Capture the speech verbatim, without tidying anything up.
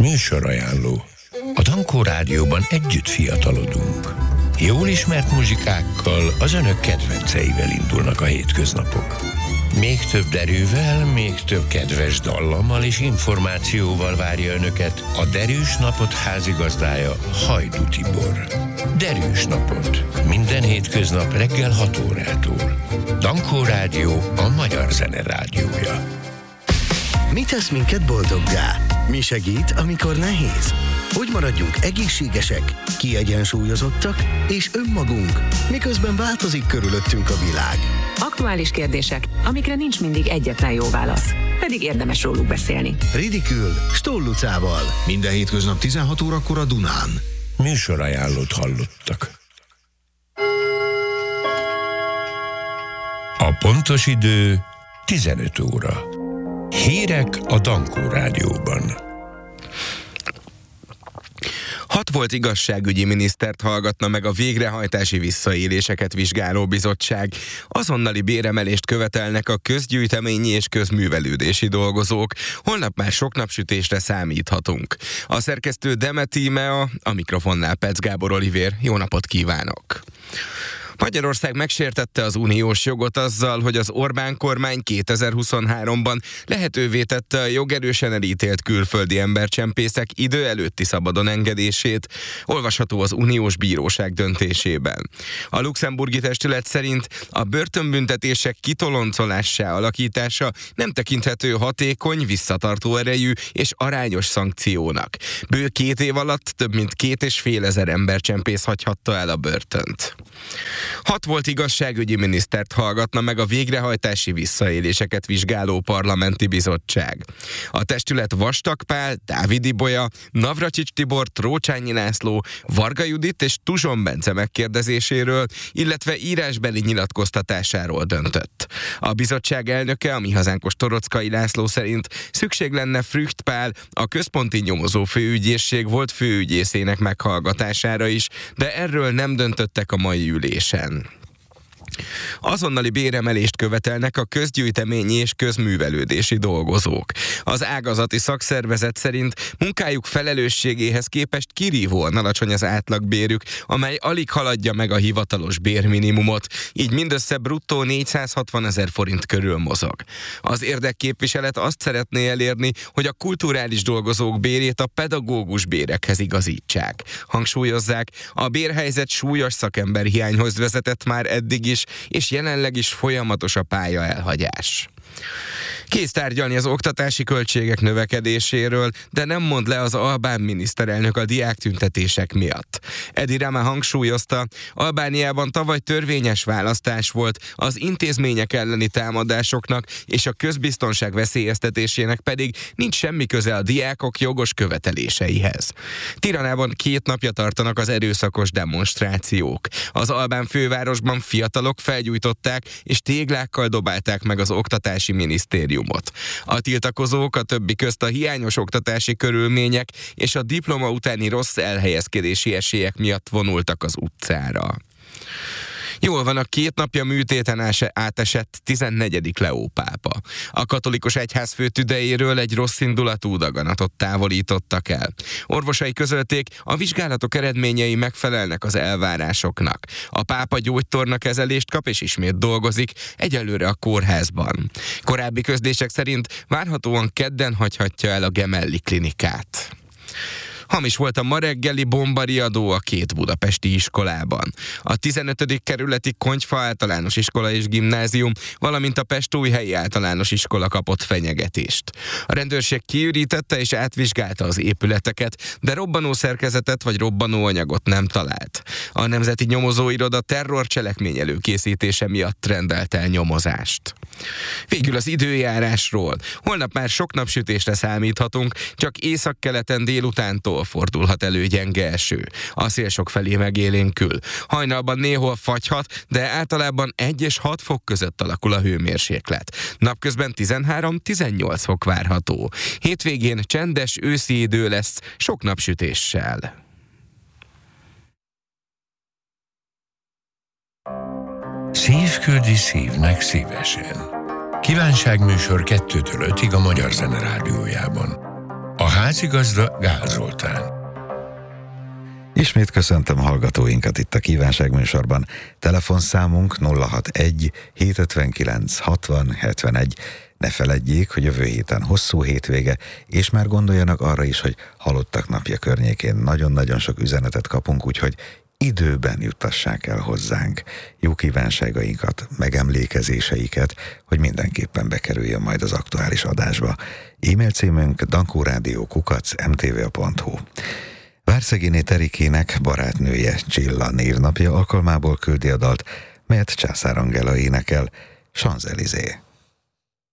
Műsorajánló. A Dankó Rádióban együtt fiatalodunk. Jól ismert muzsikákkal, az önök kedvenceivel indulnak a hétköznapok. Még több derűvel, még több kedves dallammal és információval várja önöket a Derűs Napot házigazdája, Hajdú Tibor. Derűs Napot. Minden hétköznap reggel hat órától. Dankó Rádió, a magyar zene rádiója. Mi tesz minket boldoggá? Mi segít, amikor nehéz? Hogy maradjunk egészségesek, kiegyensúlyozottak és önmagunk, miközben változik körülöttünk a világ. Aktuális kérdések, amikre nincs mindig egyetlen jó válasz, pedig érdemes róluk beszélni. Ridikül, Stoll Lucával. Minden hétköznap tizenhat órakor a Dunán. Műsorajánlót hallottak. A pontos idő tizenöt óra. Hírek a Dankó Rádióban. Hat volt igazságügyi minisztert hallgatna meg a végrehajtási visszaéléseket vizsgáló bizottság. Azonnali béremelést követelnek a közgyűjteményi és közművelődési dolgozók. Holnap már sok napsütésre számíthatunk. A szerkesztő Demet Ímea, a mikrofonnál Pec Gábor Olivér. Jó napot kívánok! Magyarország megsértette az uniós jogot azzal, hogy az Orbán kormány kétezer-huszonháromban lehetővé tette a jogerősen elítélt külföldi embercsempészek idő előtti szabadon engedését. Olvasható az uniós bíróság döntésében. A luxemburgi testület szerint a börtönbüntetések kitoloncolássá alakítása nem tekinthető hatékony, visszatartó erejű és arányos szankciónak. Bő két év alatt több mint két és fél ezer embercsempész hagyhatta el a börtönt. Hat volt igazságügyi minisztert hallgatna meg a végrehajtási visszaéléseket vizsgáló parlamenti bizottság. A testület Vastag Pál, Dávid Ibolya, Navracsics Tibor, Trócsányi László, Varga Judit és Tuzson Bence megkérdezéséről, illetve írásbeli nyilatkoztatásáról döntött. A bizottság elnöke, a Mi Hazánkos Torockai László szerint szükség lenne Frücht Pál, a központi nyomozó főügyészség volt főügyészének meghallgatására is, de erről nem döntöttek a mai ülésen. Azonnali béremelést követelnek a közgyűjteményi és közművelődési dolgozók. Az ágazati szakszervezet szerint munkájuk felelősségéhez képest kirívóan alacsony az átlagbérük, amely alig haladja meg a hivatalos bérminimumot, így mindössze bruttó négyszázhatvan ezer forint körül mozog. Az érdekképviselet azt szeretné elérni, hogy a kulturális dolgozók bérét a pedagógus bérekhez igazítsák. Hangsúlyozzák, a bérhelyzet súlyos szakemberhiányhoz vezetett már eddig is, és jelenleg is folyamatos a pálya elhagyás. Kész tárgyalni az oktatási költségek növekedéséről, de nem mond le az albán miniszterelnök a diáktüntetések miatt. Edi Rama hangsúlyozta, Albániában tavaly törvényes választás volt, az intézmények elleni támadásoknak és a közbiztonság veszélyeztetésének pedig nincs semmi köze a diákok jogos követeléseihez. Tiranában két napja tartanak az erőszakos demonstrációk. Az albán fővárosban fiatalok felgyújtották és téglákkal dobálták meg az oktatási minisztériumot. A tiltakozók a többi közt a hiányos oktatási körülmények és a diploma utáni rossz elhelyezkedési esélyek miatt vonultak az utcára. Jól van, a két napja műtéten átesett tizennegyedik Leó pápa. A katolikus egyházfő tüdejéről egy rosszindulatú daganatot távolítottak el. Orvosai közölték, a vizsgálatok eredményei megfelelnek az elvárásoknak. A pápa gyógytorna kezelést kap és ismét dolgozik, egyelőre a kórházban. Korábbi közlések szerint várhatóan kedden hagyhatja el a Gemelli klinikát. Hamis volt a ma reggeli bombariadó a két budapesti iskolában. A tizenötödik kerületi Konyfa általános iskola és gimnázium, valamint a Pestújhelyi általános iskola kapott fenyegetést. A rendőrség kiürítette és átvizsgálta az épületeket, de robbanó szerkezetet vagy robbanóanyagot nem talált. A Nemzeti Nyomozóiroda terrorcselekmény előkészítése miatt rendelt el nyomozást. Végül az időjárásról. Holnap már sok napsütésre számíthatunk, csak északkeleten délutántól fordulhat elő gyenge eső. A szél sok felé megélénkül. Hajnalban néhol fagyhat, de általában egy és hat fok között alakul a hőmérséklet. Napközben tizenhárom-tizennyolc fok várható. Hétvégén csendes őszi idő lesz, sok napsütéssel. Szív küldi szívnek szívesen. Kívánságműsor kettőtől ötig a Magyar Zene Rádiójában. A házigazda Gál Zoltán. Ismét köszöntöm hallgatóinkat itt a Kívánság műsorban. Telefonszámunk nulla hatvanegy hétszázötvenkilenc hatvan hetvenegy. Ne feledjék, hogy jövő héten hosszú hétvége, és már gondoljanak arra is, hogy halottak napja környékén nagyon-nagyon sok üzenetet kapunk, úgyhogy időben juttassák el hozzánk jó kívánságainkat, megemlékezéseiket, hogy mindenképpen bekerüljön majd az aktuális adásba. E-mail címünk dankórádió kukac em té vé pont hu. Várszegéné Terikének barátnője Csilla névnapja alkalmából küldi a dalt, melyet Császár Angela énekel, Champs-Élysées.